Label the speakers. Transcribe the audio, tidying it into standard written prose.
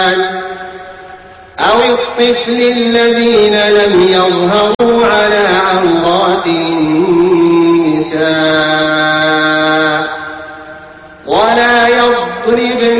Speaker 1: أو الطفل الذين لم يظهروا على عورات النساء ولا يضربن